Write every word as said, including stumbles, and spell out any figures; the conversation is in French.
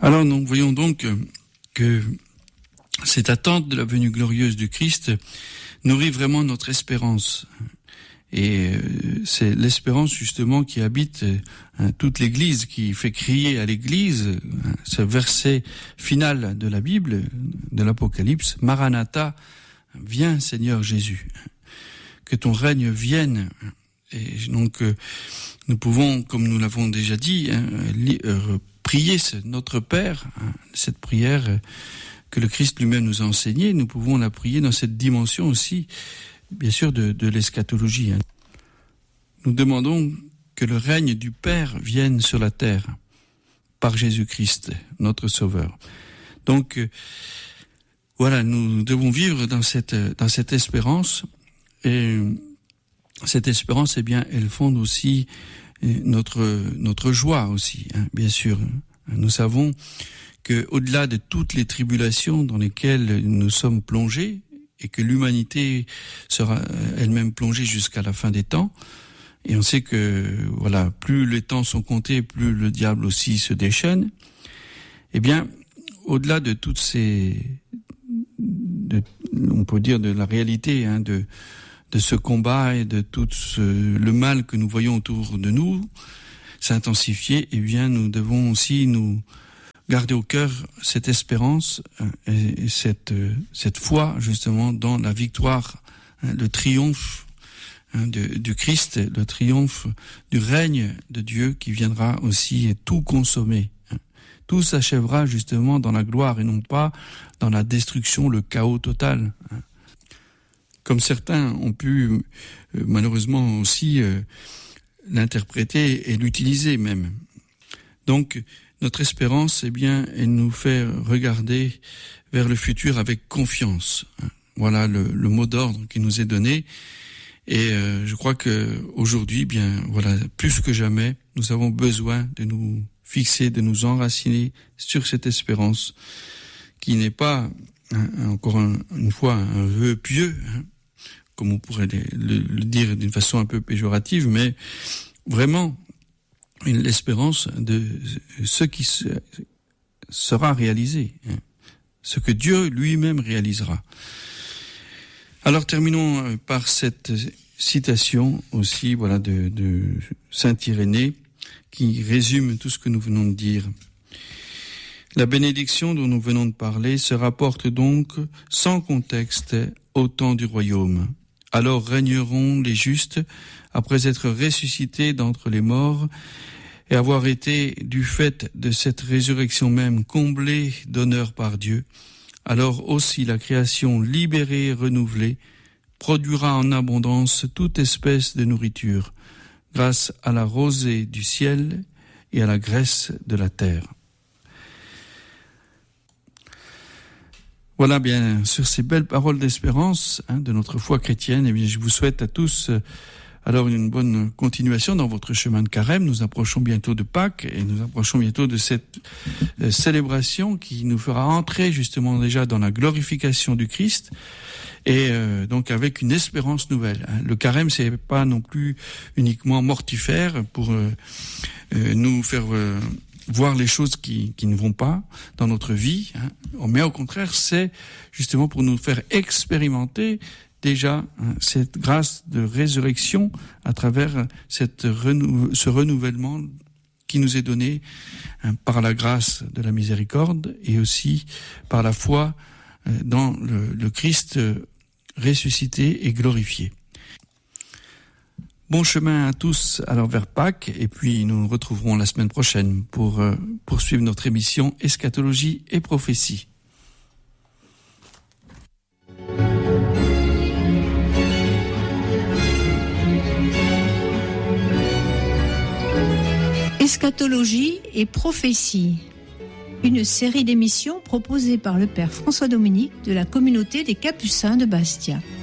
Alors nous voyons donc que cette attente de la venue glorieuse du Christ nourrit vraiment notre espérance. Et c'est l'espérance justement qui habite hein, toute l'Église, qui fait crier à l'Église hein, ce verset final de la Bible, de l'Apocalypse, Maranatha, viens Seigneur Jésus, que ton règne vienne. Et donc nous pouvons, comme nous l'avons déjà dit, hein, li- euh, prier notre Père, hein, cette prière que le Christ lui-même nous a enseignée, nous pouvons la prier dans cette dimension aussi, bien sûr, de, de l'eschatologie. Hein. Nous demandons que le règne du Père vienne sur la terre par Jésus-Christ, notre Sauveur. Donc, euh, voilà, nous devons vivre dans cette dans cette espérance, et cette espérance, eh bien, elle fonde aussi notre notre joie aussi, hein, bien sûr. Nous savons que, au-delà de toutes les tribulations dans lesquelles nous sommes plongés, et que l'humanité sera elle-même plongée jusqu'à la fin des temps, et on sait que, voilà, plus les temps sont comptés, plus le diable aussi se déchaîne, eh bien, au-delà de toutes ces, de, on peut dire de la réalité, hein, de, de ce combat et de tout ce, le mal que nous voyons autour de nous s'intensifier, eh bien, nous devons aussi nous garder au cœur cette espérance et cette, cette foi, justement, dans la victoire, hein, le triomphe hein, de, du Christ, le triomphe du règne de Dieu qui viendra aussi tout consommer. Hein. Tout s'achèvera justement dans la gloire et non pas dans la destruction, le chaos total. Hein. Comme certains ont pu euh, malheureusement aussi euh, l'interpréter et l'utiliser même. Donc, notre espérance, eh bien, elle nous fait regarder vers le futur avec confiance. Voilà le, le mot d'ordre qui nous est donné. Et euh, je crois que aujourd'hui, eh bien, voilà, plus que jamais, nous avons besoin de nous fixer, de nous enraciner sur cette espérance qui n'est pas, hein, encore un, une fois, un vœu pieux, hein, comme on pourrait le, le, le dire d'une façon un peu péjorative, mais vraiment l'espérance de ce qui sera réalisé, hein, ce que Dieu lui-même réalisera. Alors terminons par cette citation aussi, voilà, de, de Saint Irénée, qui résume tout ce que nous venons de dire. La bénédiction dont nous venons de parler se rapporte donc sans contexte au temps du royaume. Alors régneront les justes après être ressuscités d'entre les morts et avoir été, du fait de cette résurrection même, comblés d'honneur par Dieu. Alors aussi la création libérée et renouvelée produira en abondance toute espèce de nourriture, grâce à la rosée du ciel et à la graisse de la terre. Voilà, bien, sur ces belles paroles d'espérance, hein, de notre foi chrétienne, eh bien, je vous souhaite à tous euh, alors une bonne continuation dans votre chemin de carême. Nous approchons bientôt de Pâques et nous approchons bientôt de cette euh, célébration qui nous fera entrer justement déjà dans la glorification du Christ, et euh, donc avec une espérance nouvelle. Hein. Le carême, c'est pas non plus uniquement mortifère pour euh, euh, nous faire euh, voir les choses qui, qui ne vont pas dans notre vie, hein. Mais au contraire, c'est justement pour nous faire expérimenter déjà hein, cette grâce de résurrection à travers cette renou- ce renouvellement qui nous est donné hein, par la grâce de la miséricorde et aussi par la foi euh, dans le, le Christ euh, ressuscité et glorifié. Bon chemin à tous alors vers Pâques, et puis nous nous retrouverons la semaine prochaine pour euh, poursuivre notre émission Eschatologie et prophétie. Eschatologie et prophétie, une série d'émissions proposée par le Père François Dominique de la communauté des Capucins de Bastia.